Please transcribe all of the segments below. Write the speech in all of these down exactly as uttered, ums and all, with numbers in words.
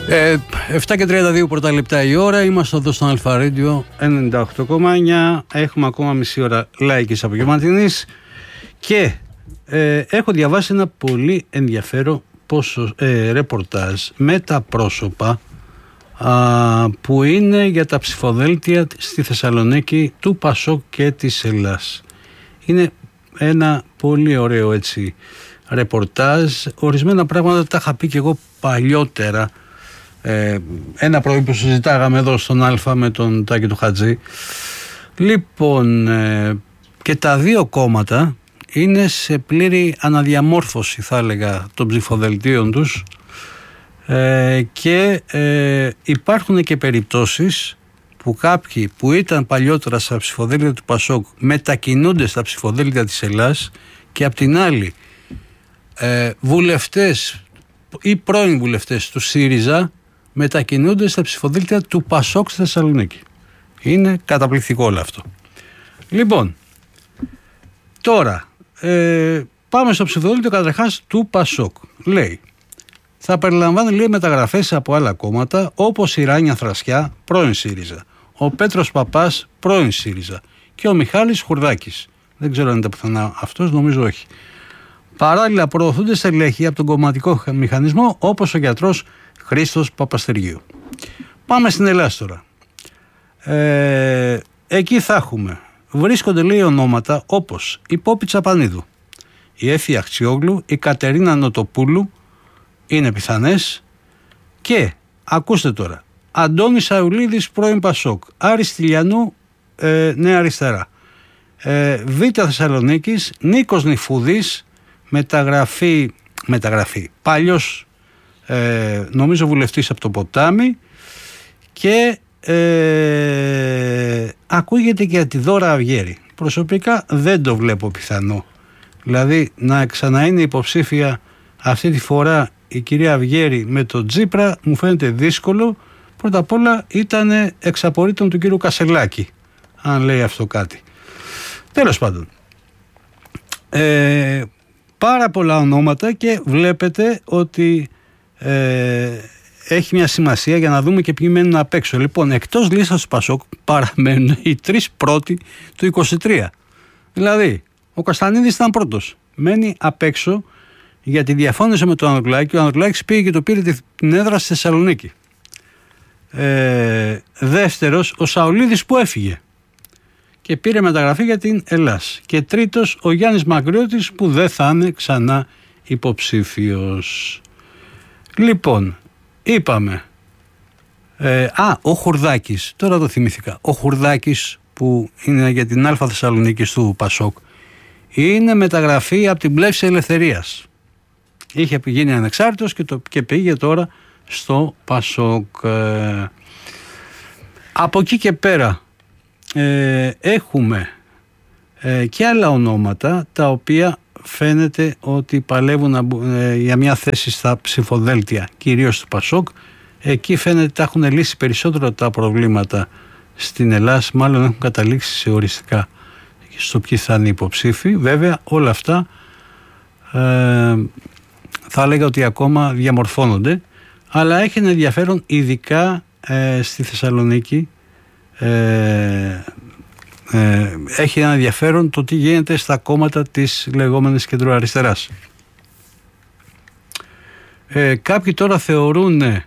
Ε, επτά και τριάντα δύο πρώτα λεπτά η ώρα. Είμαστε εδώ στο Αλφα Radio ενενήντα οκτώ κόμμα εννιά. Έχουμε ακόμα μισή ώρα λαϊκής απογευματινής. Και ε, έχω διαβάσει ένα πολύ ενδιαφέρον πόσο, ε, ρεπορτάζ με τα πρόσωπα α, που είναι για τα ψηφοδέλτια στη Θεσσαλονίκη του Πασόκ και της Ελλάς. Είναι ένα πολύ ωραίο έτσι ρεπορτάζ. Ορισμένα πράγματα τα είχα πει και εγώ παλιότερα. Ε, ένα πρωί που συζητάγαμε εδώ στον Αλφα με τον Τάκη του Χατζή. Λοιπόν, ε, και τα δύο κόμματα είναι σε πλήρη αναδιαμόρφωση, θα έλεγα, των ψηφοδελτίων τους, ε, και ε, υπάρχουν και περιπτώσεις που κάποιοι που ήταν παλιότερα στα ψηφοδέλτια του Πασόκ μετακινούνται στα ψηφοδέλτια της Ελλάς, και απ' την άλλη ε, βουλευτές ή πρώην βουλευτές του ΣΥΡΙΖΑ μετακινούνται στα ψηφοδέλτια του Πασόκ στη Θεσσαλονίκη. Είναι καταπληκτικό όλο αυτό. Λοιπόν, τώρα ε, πάμε στο ψηφοδέλτιο καταρχάς του Πασόκ. Λέει, θα περιλαμβάνει, λέει, μεταγραφές από άλλα κόμματα όπως η Ράνια Θρασιά, πρώην ΣΥΡΙΖΑ, ο Πέτρος Παπάς, πρώην ΣΥΡΙΖΑ, και ο Μιχάλης Χουρδάκης. Δεν ξέρω αν είναι πουθενά αυτός, νομίζω όχι. Παράλληλα προωθούνται στελέχη από τον κομματικό μηχανισμό όπως ο γιατρός Χρήστος Παπαστεργίου. Πάμε στην Ελλάδα τώρα. Ε, εκεί θα έχουμε, βρίσκονται, λέει, ονόματα όπως η Πόπη Τσαπανίδου, η Έφη Αχτσιόγλου, η Κατερίνα Νοτοπούλου, είναι πιθανές, και ακούστε τώρα, Αντώνης Σαουλίδης, πρώην Πασόκ, Άρης Τηλιανού, ε, Νέα Αριστερά, ε, Β' Θεσσαλονίκης, Νίκος Νιφούδης, μεταγραφή, μεταγραφή παλιός ε, νομίζω βουλευτής από το Ποτάμι, και ε, ακούγεται και για τη Δώρα Αυγέρη. Προσωπικά δεν το βλέπω πιθανό, δηλαδή να ξαναείνει υποψήφια αυτή τη φορά η κυρία Αυγέρη με τον Τσίπρα μου φαίνεται δύσκολο. Πρώτα απ' όλα ήταν εξ απορρίτων του κύριου Κασελάκη, αν λέει αυτό κάτι. Τέλος πάντων, ε, πάρα πολλά ονόματα, και βλέπετε ότι ε, έχει μια σημασία για να δούμε και ποιοι μένουν απ' έξω. Λοιπόν, εκτός λίστας του Πασόκ παραμένουν οι τρεις πρώτοι του είκοσι τρία. Δηλαδή, ο Καστανίδης ήταν πρώτος. Μένει απ' έξω γιατί διαφώνησε με τον Ανδρουλάκη. Ο Ανδρουλάκης πήγε και το πήρε την έδρα στη Θεσσαλονίκη. Ε, δεύτερος, ο Σαουλίδης που έφυγε και πήρε μεταγραφή για την Ελλάς. Και τρίτος, ο Γιάννης Μακριώτης που δεν θα είναι ξανά υποψήφιος. Λοιπόν, είπαμε. Ε, α, ο Χουρδάκης, τώρα το θυμήθηκα. Ο Χουρδάκης που είναι για την Αλφα Θεσσαλονίκης του Πασόκ είναι μεταγραφή από την Πλεύση Ελευθερίας. Είχε γίνει ανεξάρτητος και, το, και πήγε τώρα στο Πασόκ. Ε, από εκεί και πέρα ε, έχουμε ε, και άλλα ονόματα τα οποία φαίνεται ότι παλεύουν ε, για μια θέση στα ψηφοδέλτια κυρίως του Πασόκ. Εκεί φαίνεται ότι τα έχουν λύσει περισσότερο τα προβλήματα στην Ελλάδα, μάλλον έχουν καταλήξει σε οριστικά στο ποιοι θα είναι υποψήφοι. Βέβαια όλα αυτά ε, θα έλεγα ότι ακόμα διαμορφώνονται, αλλά έχει ένα ενδιαφέρον ειδικά ε, στη Θεσσαλονίκη. Ε, ε, έχει ένα ενδιαφέρον το τι γίνεται στα κόμματα της λεγόμενης κεντροαριστεράς. Ε, κάποιοι τώρα θεωρούν ε,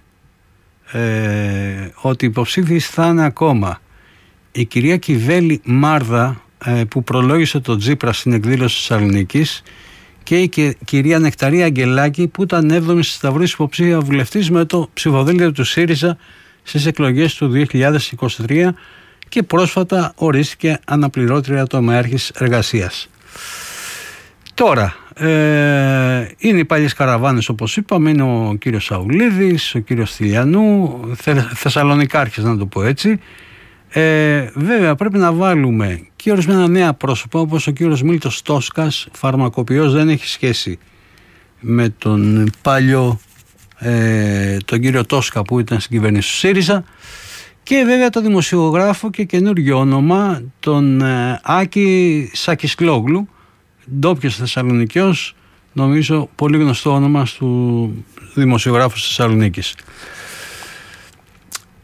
ότι υποψήφιοι θα είναι ακόμα η κυρία Κιβέλη Μάρδα, ε, που προλόγησε τον Τσίπρα στην εκδήλωση της Θεσσαλονίκης, και η κυρία Νεκταρία Αγγελάκη που ήταν έβδομη στη Σταυρή υποψήφια βουλευτής με το ψηφοδέλτιο του ΣΥΡΙΖΑ στις εκλογές του δύο χιλιάδες είκοσι τρία και πρόσφατα ορίστηκε αναπληρώτρια τομεάρχης εργασίας. Τώρα, ε, είναι οι παλιές καραβάνες όπως είπαμε, είναι ο κύριος Σαουλίδης, ο κύριος Τηλιανού, θε, Θεσσαλονικάρχης να το πω έτσι. Ε, βέβαια πρέπει να βάλουμε και ορισμένα νέα πρόσωπα όπως ο κύριος Μίλτος Τόσκας, φαρμακοποιός, δεν έχει σχέση με τον παλιό ε, τον κύριο Τόσκα που ήταν στην κυβέρνηση του ΣΥΡΙΖΑ, και βέβαια το δημοσιογράφο και καινούργιο όνομα τον ε, Άκη Σακισκλόγλου, ντόπιος Θεσσαλονικιός, νομίζω πολύ γνωστό όνομα του δημοσιογράφου της Θεσσαλονίκης.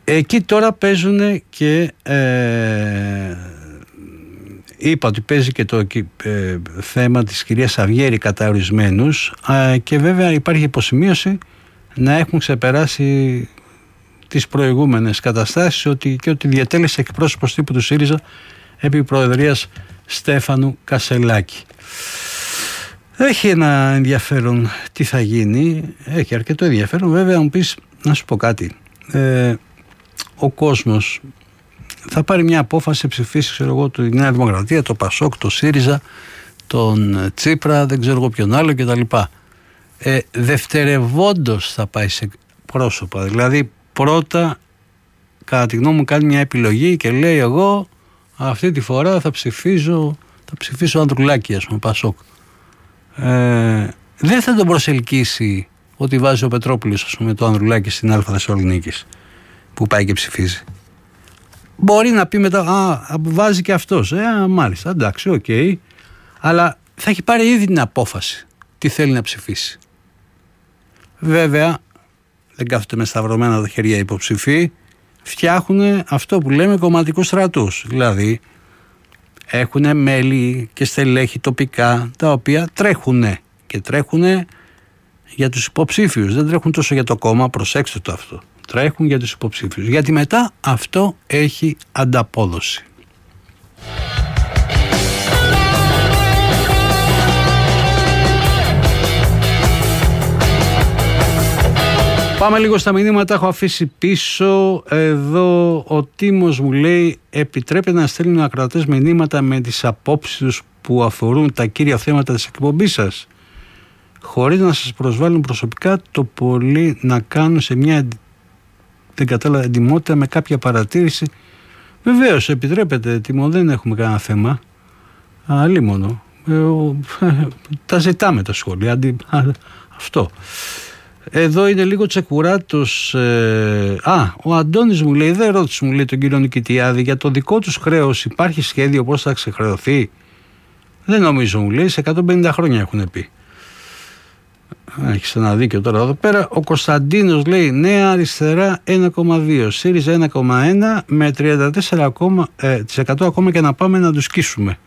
Εκεί τώρα παίζουν και ε, είπα ότι παίζει και το ε, θέμα της κυρίας Αυγέρη κατά ορισμένους, ε, και βέβαια υπάρχει υποσημείωση να έχουν ξεπεράσει τις προηγούμενες καταστάσεις, ότι και ότι διατέλεσε εκπρόσωπος τύπου του ΣΥΡΙΖΑ επί προεδρίας Στέφανου Κασελάκη. Έχει ένα ενδιαφέρον τι θα γίνει, έχει αρκετό ενδιαφέρον. Βέβαια, μου πεις, να σου πω κάτι, ε, ο κόσμος θα πάρει μια απόφαση, ψηφίσει, ξέρω εγώ, τη Νέα Δημοκρατία, το Πασόκ, το ΣΥΡΙΖΑ, τον Τσίπρα, δεν ξέρω εγώ ποιον άλλο κτλ. Ε, δευτερευόντως θα πάει σε πρόσωπα. Δηλαδή, πρώτα, κατά τη γνώμη μου, κάνει μια επιλογή και λέει: εγώ αυτή τη φορά θα ψηφίζω, θα ψηφίσω Ανδρουλάκη, ας πούμε, Πασόκ. Ε, δεν θα τον προσελκύσει ότι βάζει ο Πετρόπουλος, ας πούμε, το Ανδρουλάκη στην Α Θεσσαλονίκης, που πάει και ψηφίζει. Μπορεί να πει μετά, α, βάζει και αυτός. Ε, μάλιστα, εντάξει, οκ. Okay. Αλλά θα έχει πάρει ήδη την απόφαση τι θέλει να ψηφίσει. Βέβαια, δεν κάθονται με σταυρωμένα τα χέρια υποψηφοί, φτιάχνουν αυτό που λέμε κομματικούς στρατούς. Δηλαδή, έχουν μέλη και στελέχη τοπικά, τα οποία τρέχουν και τρέχουν για τους υποψήφιους. Δεν τρέχουν τόσο για το κόμμα, προσέξτε το αυτό. Τρέχουν για τους υποψήφιους. Γιατί μετά αυτό έχει ανταπόδοση. Πάμε λίγο στα μηνύματα, έχω αφήσει πίσω. Εδώ ο Τίμος μου λέει: επιτρέπετε να στέλνουν ακροατές μηνύματα με τις απόψεις τους που αφορούν τα κύρια θέματα της εκπομπής σας, χωρίς να σας προσβάλλουν προσωπικά, το πολύ να κάνουν σε μια, δεν κατάλαβα, εντιμότητα με κάποια παρατήρηση. Βεβαίως επιτρέπετε, Τίμο, δεν έχουμε κανένα θέμα. Αλλήμονο. Ε, τα ζητάμε τα σχόλια. Αντι, α, αυτό. Εδώ είναι λίγο τσεκουράτος. Ε, α, ο Αντώνης μου λέει: δεν ρώτησε, μου λέει, τον κύριο Νικητιάδη για το δικό τους χρέος. Υπάρχει σχέδιο πώς θα ξεχρεωθεί? Δεν νομίζω, μου λέει, σε εκατόν πενήντα χρόνια έχουν πει. Έχεις ένα δίκιο τώρα εδώ πέρα. Ο Κωνσταντίνος λέει: Νέα Αριστερά ένα κόμμα δύο, ΣΥΡΙΖΑ ένα κόμμα ένα, με τριάντα τέσσερα τοις εκατό ακόμα και να πάμε να τους σκίσουμε.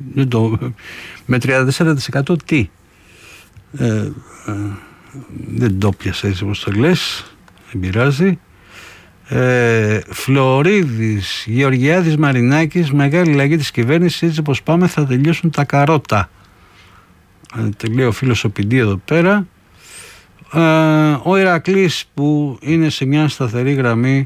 Με τριάντα τέσσερα τοις εκατό τι? Ε, ε, δεν το πιάσα έτσι όπως το λες, δεν πειράζει. ε, Φλωρίδης, Γεωργιάδης, Μαρινάκης, μεγάλη αλλαγή της κυβέρνησης, έτσι όπως πάμε θα τελειώσουν τα καρότα. ε, Τελείω ο φίλος ο Πιντή εδώ πέρα. ε, Ο Ηρακλής που είναι σε μια σταθερή γραμμή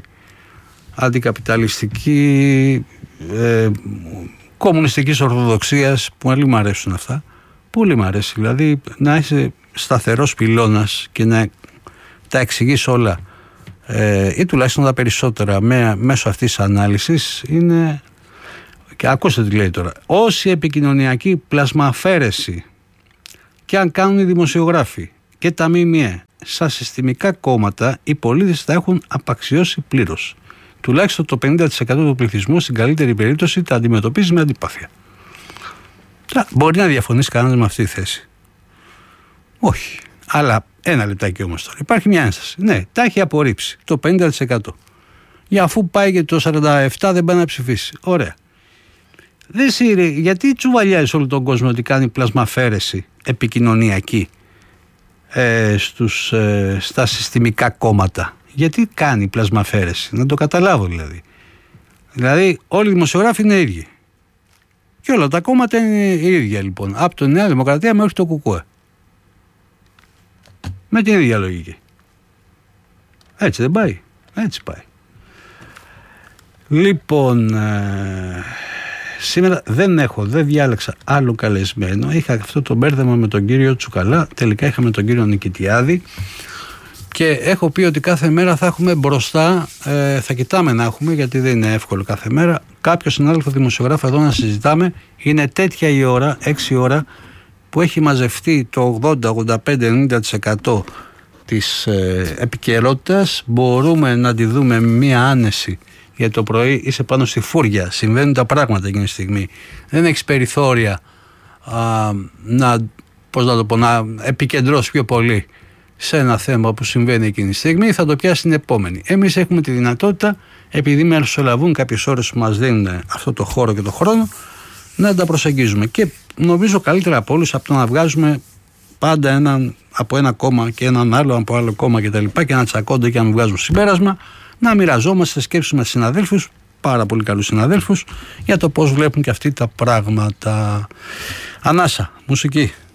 αντικαπιταλιστική, ε, κομμουνιστικής ορθοδοξίας, που πολύ μου αρέσουν αυτά. Πολύ μου αρέσει, δηλαδή να είσαι σταθερός πυλώνας και να τα εξηγείς όλα, ε, ή τουλάχιστον τα περισσότερα με, μέσω αυτής της ανάλυσης, είναι, και ακούστε τι λέει τώρα: όση επικοινωνιακή πλασμαφέρεση και αν κάνουν οι δημοσιογράφοι και τα ΜΜΕ στα συστημικά κόμματα, οι πολίτες τα έχουν απαξιώσει πλήρως. Τουλάχιστον το πενήντα τοις εκατό του πληθυσμού στην καλύτερη περίπτωση τα αντιμετωπίζει με αντιπάθεια. Μπορεί να διαφωνήσει κανένας με αυτή τη θέση? Όχι. Αλλά ένα λεπτάκι όμως τώρα. Υπάρχει μια ένσταση. Ναι, τα έχει απορρίψει το πενήντα τοις εκατό. Για αφού πάει και το σαράντα επτά τοις εκατό δεν πάει να ψηφίσει. Ωραία. Δεν σύρει, γιατί τσουβαλιάζει όλο τον κόσμο ότι κάνει πλασμαφέρεση επικοινωνιακή ε, στους, ε, στα συστημικά κόμματα? Γιατί κάνει πλασμαφέρεση? Να το καταλάβω δηλαδή. Δηλαδή όλοι οι δημοσιογράφοι είναι ίδιοι. Και όλα τα κόμματα είναι η ίδια, λοιπόν. Από τη Νέα Δημοκρατία μέχρι το ΚΚΕ. Με την ίδια λογική. Έτσι δεν πάει? Έτσι πάει. Λοιπόν, ε, σήμερα δεν έχω, δεν διάλεξα άλλο καλεσμένο. Είχα αυτό το μπέρδεμα με τον κύριο Τσουκαλά. Τελικά είχαμε τον κύριο Νικητιάδη. Και έχω πει ότι κάθε μέρα θα έχουμε μπροστά, ε, θα κοιτάμε να έχουμε, γιατί δεν είναι εύκολο κάθε μέρα, κάποιο συνάδελφο δημοσιογράφο εδώ να συζητάμε. Είναι τέτοια η ώρα, έξι ώρα, που έχει μαζευτεί το ογδόντα, ογδόντα πέντε, ενενήντα τοις εκατό της ε, επικαιρότητας. Μπορούμε να τη δούμε με μία άνεση, γιατί το πρωί είσαι πάνω στη φούρια, συμβαίνουν τα πράγματα εκείνη τη στιγμή. Δεν έχεις περιθώρια α, να, πώς να το πω, να επικεντρώσεις πιο πολύ σε ένα θέμα που συμβαίνει εκείνη τη στιγμή, θα το πιάσει την επόμενη. Εμείς έχουμε τη δυνατότητα, επειδή μεσολαβούν κάποιες ώρες που μας δίνουν αυτό το χώρο και το χρόνο, να τα προσεγγίζουμε. Και νομίζω καλύτερα από όλους από το να βγάζουμε πάντα έναν από ένα κόμμα και έναν άλλο από άλλο κόμμα κτλ. Και, και να τσακώνται και να μην βγάζουν συμπέρασμα, να μοιραζόμαστε σκέψεις με συναδέλφους, πάρα πολύ καλούς συναδέλφους, για το πώς βλέπουν και αυτοί τα πράγματα. Ανάσα, μουσική.